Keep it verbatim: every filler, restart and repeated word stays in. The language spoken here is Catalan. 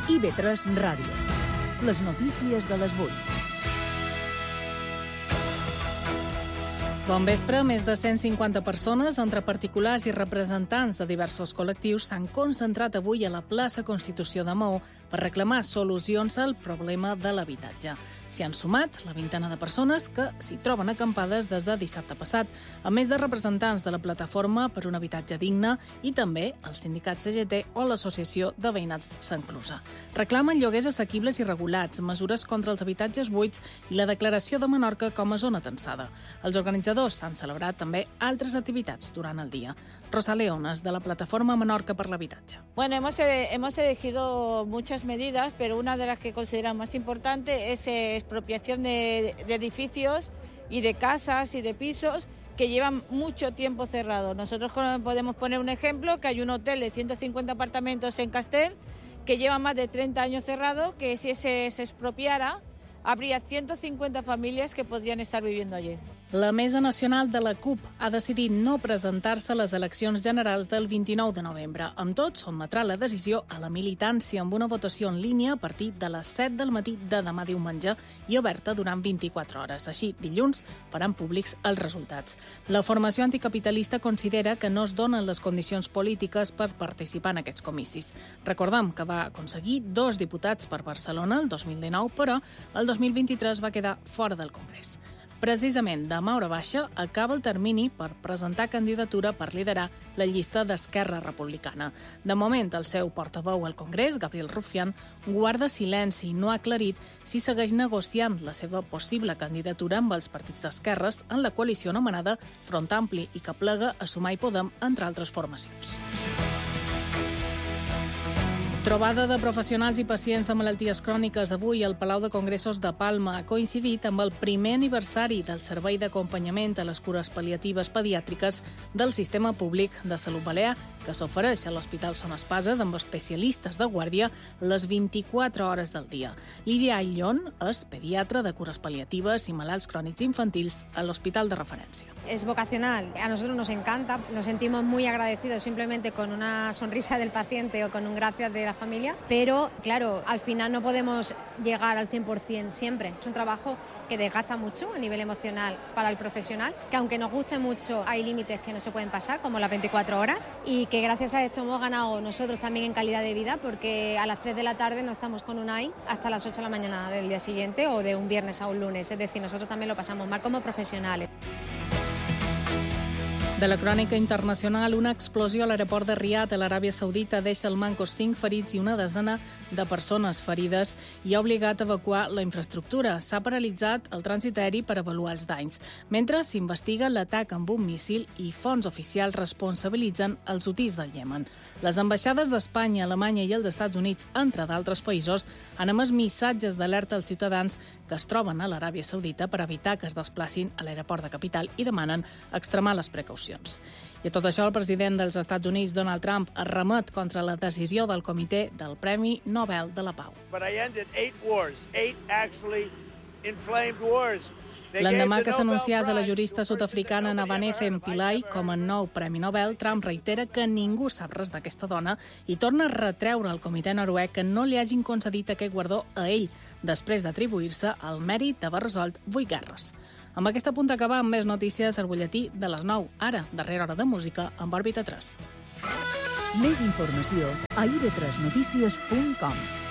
I B tres Ràdio. Les notícies de les vuit. Bon vespre. Més de cent cinquanta persones, entre particulars i representants de diversos col·lectius, s'han concentrat avui a la plaça Constitució de Maó per reclamar solucions al problema de l'habitatge. S'hi han sumat la vintena de persones que s'hi troben acampades des de dissabte passat, a més de representants de la Plataforma per un Habitatge Digne i també el sindicat C G T o l'Associació de Veïnats Sant Clusa. Reclamen lloguers assequibles i regulats, mesures contra els habitatges buits i la declaració de Menorca com a zona tensada. Els organitzadors han celebrat també altres activitats durant el dia. Rosa Leones, de la Plataforma Menorca per l'Habitatge. Bueno, hemos, hemos elegido muchas medidas, pero una de las que consideramos más importante es eh, expropiación de, de edificios y de casas y de pisos que llevan mucho tiempo cerrados. Nosotros podemos poner un ejemplo, que hay un hotel de ciento cincuenta apartamentos en Castel que lleva más de treinta años cerrado, que si se, se expropiara, habría ciento cincuenta familias que podrían estar viviendo allí. La Mesa Nacional de la CUP ha decidit no presentar-se a les eleccions generals del vint-i-nou de novembre. Amb tot, sotmetrà la decisió a la militància amb una votació en línia a partir de les set del matí de demà diumenge i oberta durant vint-i-quatre hores. Així, dilluns faran públics els resultats. La formació anticapitalista considera que no es donen les condicions polítiques per participar en aquests comicis. Recordem que va aconseguir dos diputats per Barcelona el dos mil dinou, però el dos mil vint-i-tres va quedar fora del Congrés. Precisament demà hora baixa acaba el termini per presentar candidatura per liderar la llista d'Esquerra Republicana. De moment, el seu portaveu al Congrés, Gabriel Rufián, guarda silenci i no ha aclarit si segueix negociant la seva possible candidatura amb els partits d'esquerres en la coalició anomenada Front Ampli i que plega a Sumar i Podem, entre altres formacions. Trobada de professionals i pacients de malalties cròniques avui al Palau de Congressos de Palma ha coincidit amb el primer aniversari del servei d'acompanyament a les cures pal·liatives pediàtriques del sistema públic de salut balear, que s'ofereix a l'Hospital Son Espases amb especialistes de guàrdia les vint-i-quatre hores del dia. Lídia Aillón és pediatra de cures pal·liatives i malalts crònics infantils a l'hospital de referència. Es vocacional, a nosotros nos encanta, nos sentimos muy agradecidos simplemente con una sonrisa del paciente o con un gracias de la familia, pero claro, al final no podemos llegar al cien por ciento siempre. Es un trabajo que desgasta mucho a nivel emocional para el profesional, que aunque nos guste mucho hay límites que no se pueden pasar, como las veinticuatro horas, y que gracias a esto hemos ganado nosotros también en calidad de vida, porque a las tres de la tarde no estamos con un A I hasta las ocho de la mañana del día siguiente o de un viernes a un lunes, es decir, nosotros también lo pasamos mal como profesionales. De la crònica internacional, una explosió a l'aeroport de Riad, a l'Aràbia Saudita, deixa al Mancos cinc ferits i una desena de persones ferides i ha obligat a evacuar la infraestructura. S'ha paralitzat el trànsit aeri per avaluar els danys. Mentre s'investiga l'atac amb un míssil i fonts oficials responsabilitzen els hutis del Iemen. Les ambaixades d'Espanya, Alemanya i els Estats Units, entre d'altres països, han emès missatges d'alerta als ciutadans que es troben a l'Aràbia Saudita per evitar que es desplacin a l'aeroport de capital i demanen extremar les precaucions. I a tot això, el president dels Estats Units, Donald Trump, es remet contra la decisió del Comitè del Premi Nobel de la Pau. L'endemà que s'anunciés a la jurista sud-africana Navanethe Pillay com a nou Premi Nobel, Trump reitera que ningú sap res d'aquesta dona i torna a retreure al comitè noruec que no li hagin concedit aquest guardó a ell, després d'atribuir-se el mèrit d'haver resolt vuit guerres. Amb aquesta punta acaba amb més notícies al butlletí de les nou. Ara, darrera hora de música, amb Òrbita tres. Més informació a i be tres notícies punt com.